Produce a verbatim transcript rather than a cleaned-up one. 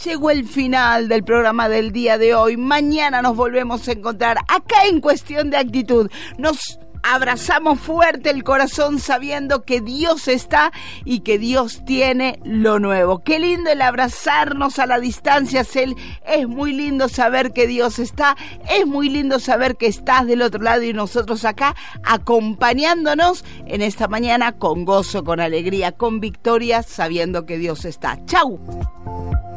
llegó el final del programa del día de hoy. Mañana nos volvemos a encontrar acá en Cuestión de Actitud. Nos abrazamos fuerte el corazón sabiendo que Dios está y que Dios tiene lo nuevo. Qué lindo el abrazarnos a la distancia, Cel. Es muy lindo saber que Dios está. Es muy lindo saber que estás del otro lado y nosotros acá acompañándonos en esta mañana con gozo, con alegría, con victoria, sabiendo que Dios está. ¡Chau!